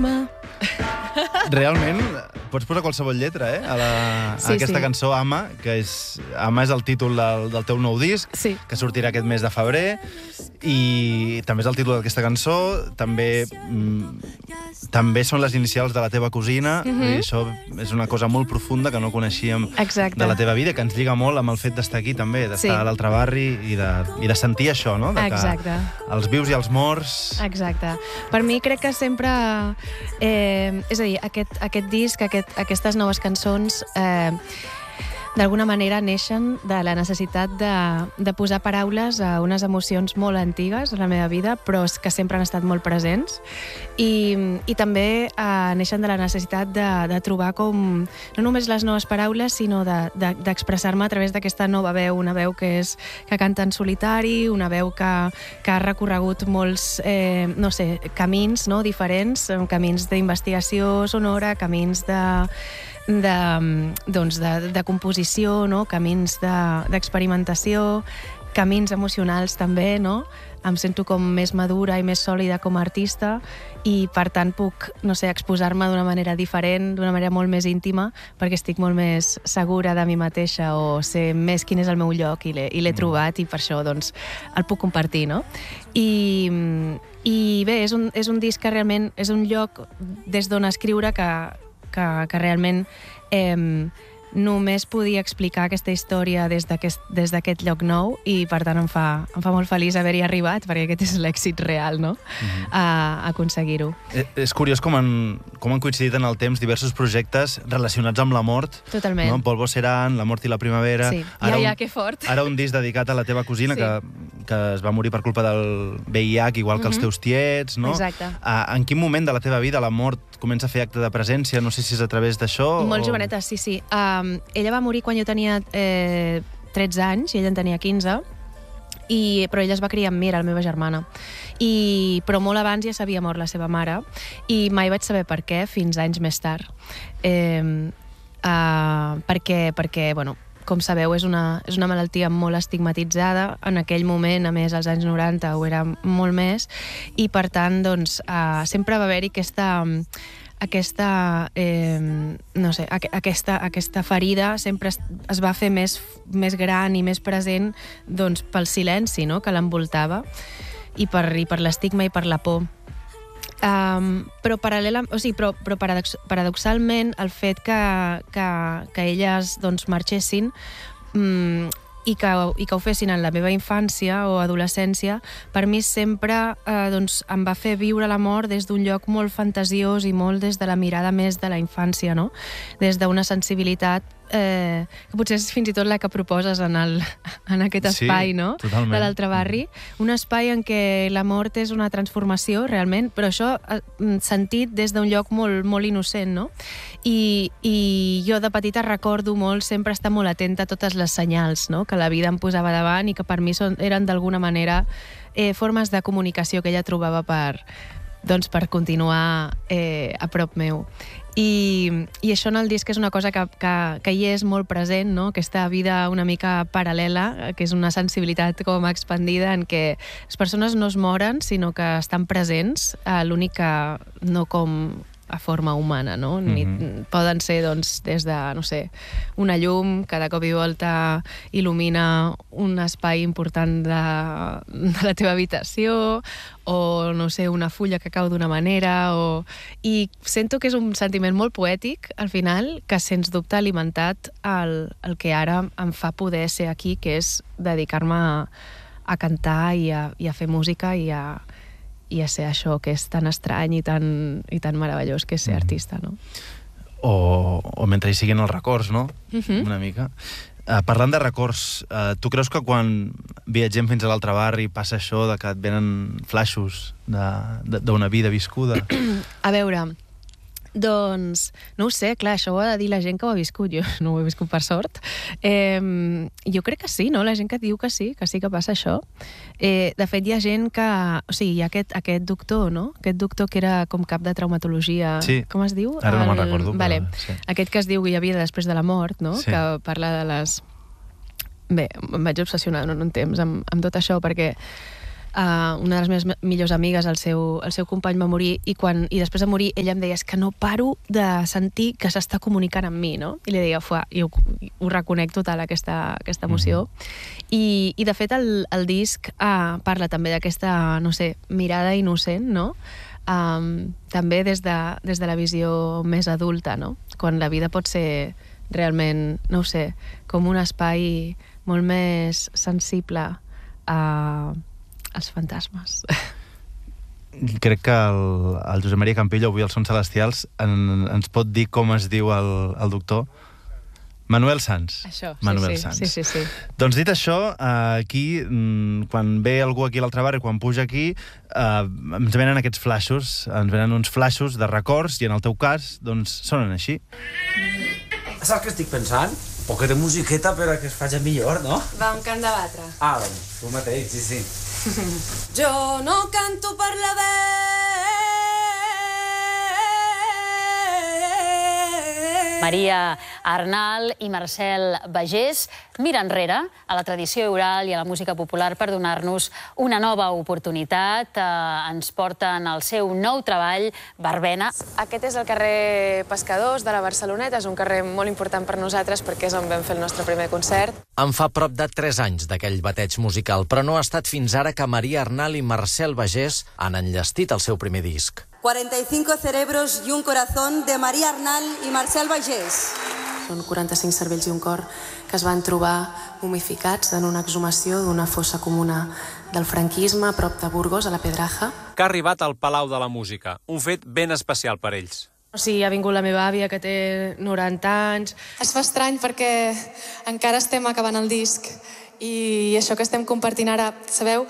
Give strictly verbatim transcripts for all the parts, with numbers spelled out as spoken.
Ama. Realment, pots posar qualsevol lletra, eh? A, la, sí, a aquesta sí. cançó, Ama, que és, Ama és el títol del, del teu nou disc, Sí. que sortirà aquest mes de febrer, i també és el títol d'aquesta cançó, també mm, també són les inicials de la teva cosina, Mhm. i això és una cosa molt profunda que no coneixíem Exacte. de la teva vida, que ens lliga molt amb el fet d'estar aquí també, d'estar Sí. a l'altre barri i de, i de sentir això, no? De que Exacte. els vius i els morts... Exacte. Per mi crec que sempre... Eh, és a dir, aquest, aquest disc, aquest, aquestes noves cançons... Eh, d'alguna manera neixen de la necessitat de, de posar paraules a unes emocions molt antigues a la meva vida, però que sempre han estat molt presents. I, i també eh, neixen de la necessitat de, de trobar com, no només les noves paraules, sinó d'expressar-me de, de, a través d'aquesta nova veu, una veu que, és, que canta en solitari, una veu que, que ha recorregut molts, eh, no sé, camins, no?, diferents, camins d'investigació sonora, camins de... de, doncs de, de composició, no? Camins d'experimentació, de, camins emocionals també, no? Em sento com més madura i més sòlida com a artista i, per tant, puc, no sé, exposar-me d'una manera diferent, d'una manera molt més íntima, perquè estic molt més segura de mi mateixa o sé més quin és el meu lloc i l'he trobat i per això, doncs, el puc compartir, no? I, i bé, és un, és un disc que realment és un lloc des d'on escriure que Que, que realment eh, només podia explicar aquesta història des d'aquest lloc nou i, per tant, em fa, em fa molt feliç haver-hi arribat, perquè aquest és l'èxit real, no?, mm-hmm. a, a aconseguir-ho. És, és curiós com han, com han coincidit en el temps diversos projectes relacionats amb la mort. Totalment. No? Polvo Serán, La mort i la primavera. Sí, ara ja, un, ja, que fort. Ara un disc dedicat a la teva cosina, sí. que, que es va morir per culpa del V I H, igual que mm-hmm. els teus tiets, no? Exacte. A, en quin moment de la teva vida la mort comença a fer acte de presència? No sé si és a través d'això Molt o... joveneta, sí, sí. Um, ella va morir quan jo tenia eh, tretze anys i ella en tenia quinze, i, però ella es va criar amb mi, era la meva germana. I, però molt abans ja s'havia mort la seva mare i mai vaig saber per què fins anys més tard. Eh, uh, perquè, perquè, bueno, com sabeu, és una, és una malaltia molt estigmatitzada. En aquell moment, a més, als anys noranta, ho era molt més, i per tant, doncs, uh, sempre va haver-hi aquesta... aquesta, eh, no sé, aqu aquesta, aquesta ferida sempre es, es va fer més, més gran i més present, doncs, pel silenci, no?, que l'envoltava i per, i per l'estigma i per la por. Um, però, paral·lela, o sigui, però, però paradox, paradoxalment el fet que, que, que elles, doncs, marxessin um, i que, i que ho fessin en la meva infància o adolescència, per mi sempre eh, doncs, em va fer viure la mort des d'un lloc molt fantasiós i molt des de la mirada més de la infància, no? Des d'una sensibilitat eh, que potser és fins i tot la que proposes en, el, en aquest espai, sí, no?, totalment. De l'altre barri. Un espai en què la mort és una transformació, realment, però això eh, sentit des d'un lloc molt, molt innocent, no? I, i jo de petita recordo molt sempre estar molt atenta a totes les senyals, no?, que la vida em posava davant i que per mi són, eren d'alguna manera eh, formes de comunicació que ella trobava per, doncs, per continuar eh, a prop meu. I, i això en el disc és una cosa que, que, que hi és molt present, no?, aquesta vida una mica paral·lela, que és una sensibilitat com expandida en què les persones no es moren, sinó que estan presents, eh, l'únic que no com a forma humana, no? Ni, mm-hmm. Poden ser, doncs, des de, no sé, una llum que de cop i volta il·lumina un espai important de, de la teva habitació, o, no sé, una fulla que cau d'una manera, o... I sento que és un sentiment molt poètic, al final, que sens dubte ha alimentat el, el que ara em fa poder ser aquí, que és dedicar-me a, a cantar i a, i a fer música i a i a ser això que és tan estrany i tan, i tan meravellós que és ser artista, no? O, o mentre hi siguin els records, no? Uh-huh. Una mica. Uh, parlant de records, uh, tu creus que quan viatgem fins a l'altre barri passa això de que et venen flaixos d'una vida viscuda? A veure, doncs, no ho sé, clar, això ho ha de dir la gent que ho ha viscut, jo no ho he viscut per sort. Eh, jo crec que sí, no? La gent que diu que sí, que sí que passa això. Eh, de fet, hi ha gent que... O sigui, hi ha aquest, aquest doctor, no? Aquest doctor que era com cap de traumatologia... Sí. Com es diu? Ara no me'n recordo. Vale. Però, sí. Aquest que es diu que hi havia després de la mort, no? Sí. Que parla de les... Bé, em vaig obsessionar en un temps amb, amb tot això, perquè uh, una de les meves millors amigues, el seu, el seu company va morir, i, quan, i després de morir ella em deia, és que no paro de sentir que s'està comunicant amb mi, no? I li deia, fuà, i ho, ho reconec total, aquesta, aquesta emoció. Mm-hmm. I, I de fet el, el disc uh, parla també d'aquesta, no sé, mirada innocent, no? Um, també des de, des de la visió més adulta, no? Quan la vida pot ser realment, no ho sé, com un espai molt més sensible a, als fantasmes. Crec que el, el Josep Maria Campillo, avui als Sons Celestials, en, ens pot dir com es diu el, el doctor. Manuel Sans. Això, sí, Manuel sí, Sans. sí, sí, sí. Doncs dit això, aquí, quan ve algú aquí a l'altre bar i quan puja aquí, eh, ens venen aquests flaixos, ens venen uns flaixos de records, i en el teu cas, doncs, sonen així. Saps què estic pensant? Un poc de musiqueta per a que es faci millor, no? Va, un cant de batre. Ah, doncs, tu mateix, sí, sí. Jo no canto per la veu. Maria Arnal i Marcel Bagés mira enrere a la tradició oral i a la música popular per donar-nos una nova oportunitat. Eh, ens porten al seu nou treball, Verbena. Aquest és el carrer Pescadors de la Barceloneta. És un carrer molt important per nosaltres perquè és on vam fer el nostre primer concert. En fa prop de tres anys d'aquell bateig musical, però no ha estat fins ara que Maria Arnal i Marcel Bagés han enllestit el seu primer disc. cuarenta y cinco cerebros y un corazón de Maria Arnal i Marcel Bagés. Són quaranta-cinc cervells i un cor que es van trobar momificats en una exhumació d'una fossa comuna del franquisme a prop de Burgos, a la Pedraja. Que ha arribat al Palau de la Música, un fet ben especial per ells. O sigui, ha vingut la meva àvia, que té noranta anys. Es fa estrany perquè encara estem acabant el disc i això que estem compartint ara, sabeu?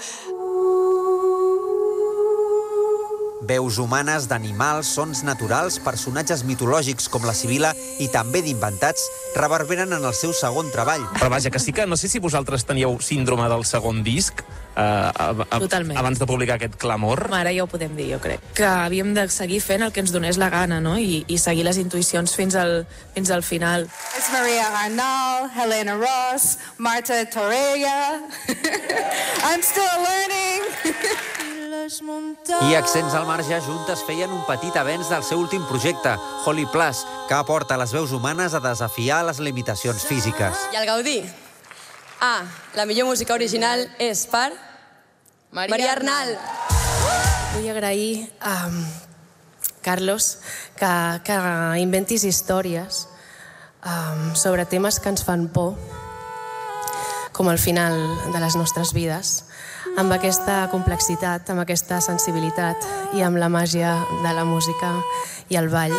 Veus humanes d'animals, sons naturals, personatges mitològics com la Sibila i també d'inventats reverberen en el seu segon treball. Però vaja, que sí que no sé si vosaltres teníeu síndrome del segon disc eh, Totalment. abans de publicar aquest Clamor. Ara ja ho podem dir, jo crec. Que havíem de seguir fent el que ens donés la gana, no? I, i seguir les intuïcions fins al, fins al final. És Maria Arnal, Helena Ross, Marta Torella. I'm still learning. I Accents al marge juntes feien un petit avenç del seu últim projecte, Holy Plus, que aporta les veus humanes a desafiar les limitacions físiques. I el Gaudí. Ah, la millor música original és per Maria, Maria Arnal. Vull agrair a Carlos que, que inventis històries um, sobre temes que ens fan por, com el final de les nostres vides, amb aquesta complexitat, amb aquesta sensibilitat i amb la màgia de la música i el ball.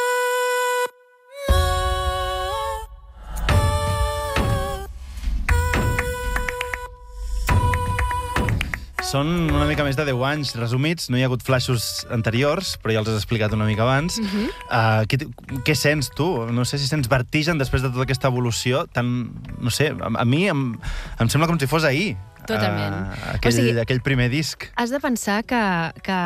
Són una mica més de deu anys resumits, no hi ha hagut flaixos anteriors, però ja els has explicat una mica abans. Uh-huh. uh, què, què sents tu? No sé si sents vertigen després de tota aquesta evolució tan... No sé, a, a mi em, em sembla com si fos ahir. Totalment. Uh, aquell, o sigui, aquell primer disc. Has de pensar que... que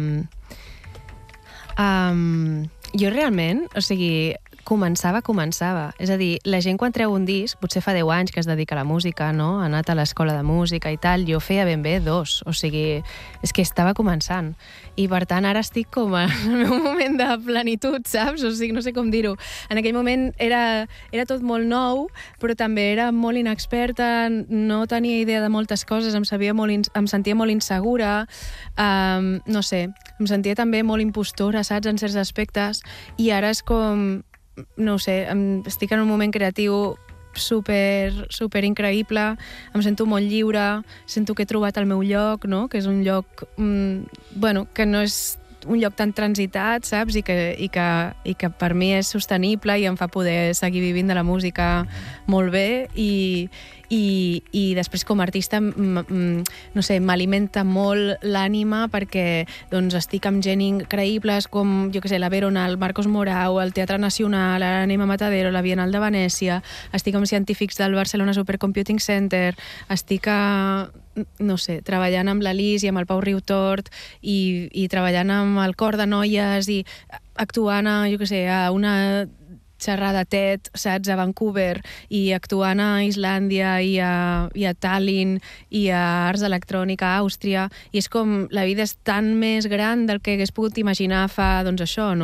um, jo realment, o sigui, començava, començava. És a dir, la gent quan treu un disc, potser fa deu anys que es dedica a la música, no? Ha anat a l'escola de música i tal, jo feia ben bé dos. O sigui, és que estava començant. I per tant, ara estic com en el meu moment de plenitud, saps? O sigui, no sé com dir-ho. En aquell moment era, era tot molt nou, però també era molt inexperta, no tenia idea de moltes coses, em, sabia molt in, em sentia molt insegura, um, no sé, em sentia també molt impostora, saps, en certs aspectes, i ara és com... no ho sé, estic en un moment creatiu super, super increïble, em sento molt lliure, sento que he trobat el meu lloc, no? Que és un lloc, mm, bueno, que no és un lloc tan transitat, saps? I que, i, que, i que per mi és sostenible i em fa poder seguir vivint de la música molt bé i, i, i després com a artista m, m, no sé, m'alimenta molt l'ànima perquè doncs, estic amb gent increïbles com, jo què sé, la Verona, el Marcos Morau, el Teatre Nacional, l'Anima Matadero, la Bienal de Venècia, estic amb científics del Barcelona Supercomputing Center, estic a... no sé, treballant amb l'Alice i amb el Pau Riutort i, i treballant amb el cor de noies i actuant a, jo què sé, a una xerrar de TED, saps, a Vancouver, i actuant a Islàndia i a, i a Tallinn i a Arts Electrònica a Àustria, i és com la vida és tan més gran del que hagués pogut imaginar fa, doncs això, no?